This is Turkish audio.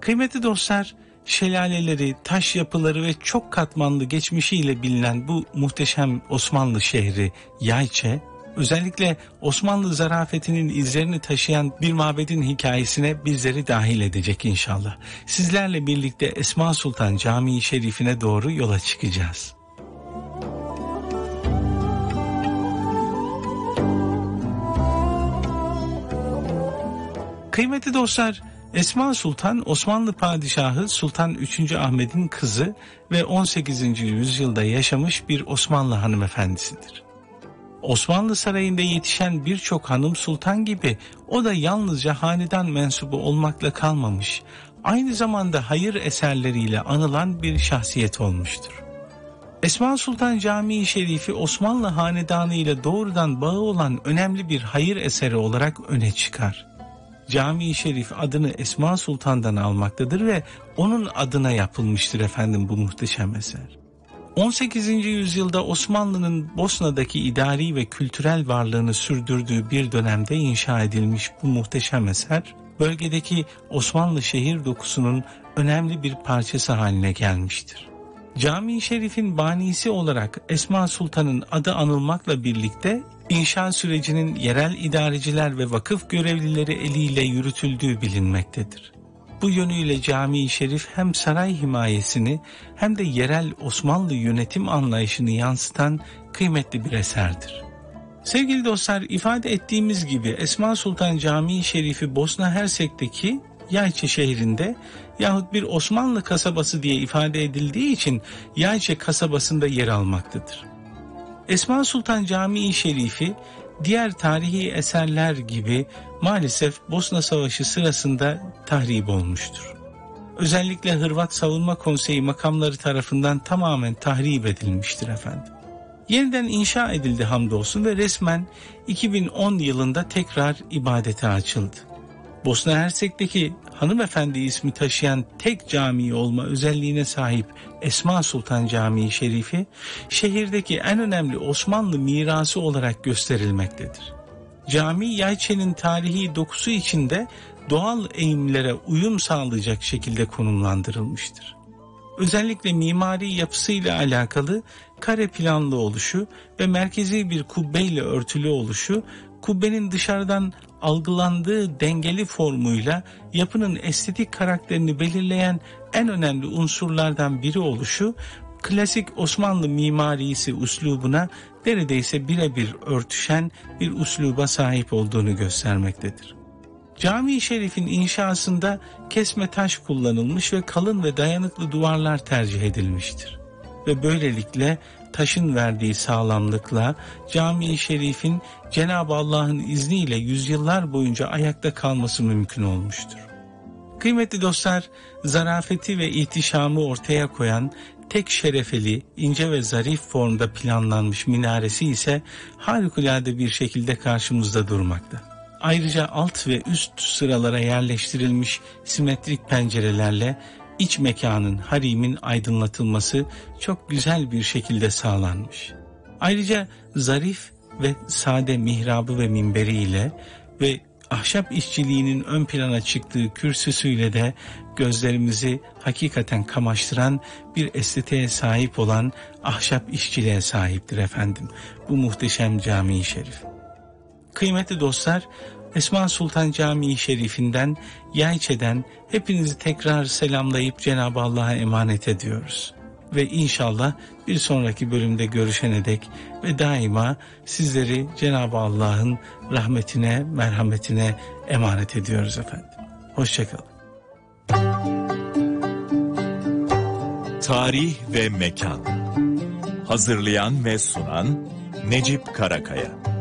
Kıymetli dostlar, şelaleleri, taş yapıları ve çok katmanlı geçmişiyle bilinen bu muhteşem Osmanlı şehri Yayça, özellikle Osmanlı zarafetinin izlerini taşıyan bir mabedin hikayesine bizleri dahil edecek inşallah. Sizlerle birlikte Esma Sultan Camii Şerifine doğru yola çıkacağız. Kıymetli dostlar, Esma Sultan, Osmanlı Padişahı Sultan 3. Ahmet'in kızı ve 18. yüzyılda yaşamış bir Osmanlı hanımefendisidir. Osmanlı sarayında yetişen birçok hanım sultan gibi o da yalnızca hanedan mensubu olmakla kalmamış, aynı zamanda hayır eserleriyle anılan bir şahsiyet olmuştur. Esma Sultan Camii Şerifi Osmanlı hanedanı ile doğrudan bağı olan önemli bir hayır eseri olarak öne çıkar. Camii Şerif adını Esma Sultan'dan almaktadır ve onun adına yapılmıştır efendim bu muhteşem eser. 18. yüzyılda Osmanlı'nın Bosna'daki idari ve kültürel varlığını sürdürdüğü bir dönemde inşa edilmiş bu muhteşem eser, bölgedeki Osmanlı şehir dokusunun önemli bir parçası haline gelmiştir. Camii Şerif'in banisi olarak Esma Sultan'ın adı anılmakla birlikte inşa sürecinin yerel idareciler ve vakıf görevlileri eliyle yürütüldüğü bilinmektedir. Bu yönüyle Camii Şerif hem saray himayesini hem de yerel Osmanlı yönetim anlayışını yansıtan kıymetli bir eserdir. Sevgili dostlar, ifade ettiğimiz gibi Esma Sultan Camii Şerifi Bosna Hersek'teki Yayça şehrinde yahut bir Osmanlı kasabası diye ifade edildiği için Yayça kasabasında yer almaktadır. Esma Sultan Camii Şerifi diğer tarihi eserler gibi maalesef Bosna Savaşı sırasında tahrip olmuştur. Özellikle Hırvat Savunma Konseyi makamları tarafından tamamen tahrip edilmiştir efendim. Yeniden inşa edildi hamdolsun ve resmen 2010 yılında tekrar ibadete açıldı. Bosna Hersek'teki hanımefendi ismi taşıyan tek cami olma özelliğine sahip Esma Sultan Camii Şerifi, şehirdeki en önemli Osmanlı mirası olarak gösterilmektedir. Cami, Yayça'nın tarihi dokusu içinde doğal eğimlere uyum sağlayacak şekilde konumlandırılmıştır. Özellikle mimari yapısıyla alakalı kare planlı oluşu ve merkezi bir kubbeyle örtülü oluşu, kubbenin dışarıdan algılandığı dengeli formuyla yapının estetik karakterini belirleyen en önemli unsurlardan biri oluşu, klasik Osmanlı mimarisi üslubuna neredeyse birebir örtüşen bir üsluba sahip olduğunu göstermektedir. Camii Şerif'in inşasında kesme taş kullanılmış ve kalın ve dayanıklı duvarlar tercih edilmiştir. Ve böylelikle taşın verdiği sağlamlıkla Camii Şerif'in Cenab-ı Allah'ın izniyle yüzyıllar boyunca ayakta kalması mümkün olmuştur. Kıymetli dostlar, zarafeti ve ihtişamı ortaya koyan tek şerefeli, ince ve zarif formda planlanmış minaresi ise harikulade bir şekilde karşımızda durmakta. Ayrıca alt ve üst sıralara yerleştirilmiş simetrik pencerelerle iç mekanın, harimin aydınlatılması çok güzel bir şekilde sağlanmış. Ayrıca zarif ve sade mihrabı ve minberiyle ve ahşap işçiliğinin ön plana çıktığı kürsüsüyle de gözlerimizi hakikaten kamaştıran bir estetiğe sahip olan ahşap işçiliğe sahiptir efendim bu muhteşem Camii Şerif. Kıymetli dostlar, Esma Sultan Camii Şerifinden, Yayça'dan hepinizi tekrar selamlayıp Cenab-ı Allah'a emanet ediyoruz. Ve inşallah bir sonraki bölümde görüşene dek ve daima sizleri Cenab-ı Allah'ın rahmetine, merhametine emanet ediyoruz efendim. Hoşçakalın. Tarih ve Mekan. Hazırlayan ve sunan Necip Karakaya.